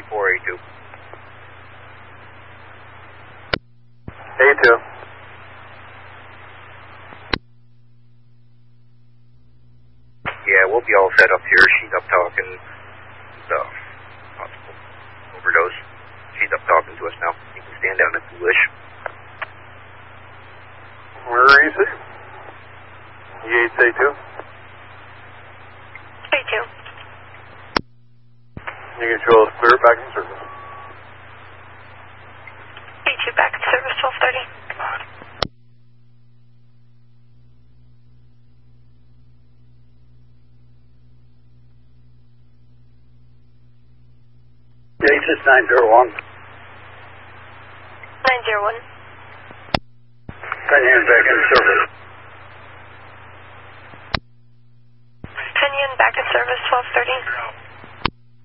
4A2. A2. Yeah, we'll be all set up here. She's up talking stuff. Possible overdose. She's up talking to us now. You can stand down if you wish. Where are you, sir? Yates A2? A2. You can show us clear back in service. A2 back in service, 1230. Yates is 901. 901. Kenyon back in service. Kenyon back in service, 1230.